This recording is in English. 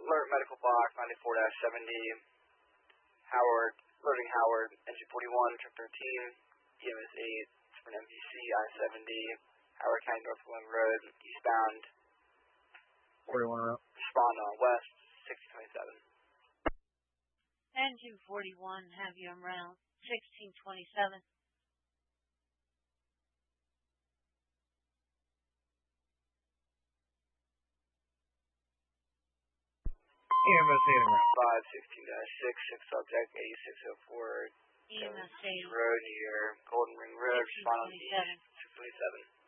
Alert Medical Box 94-70. Howard, loading Howard, engine 41, trip 13, EMS 8, for an MVC, I-70, Howard County, North Wing Road, eastbound. 41 route. Respond on west, 1627. Engine 41, have you en route, 1627. EMS 8 en route. 516-6, 6 subject, 8604. EMS 8. Road near Golden Ring Road, respond on east, 627.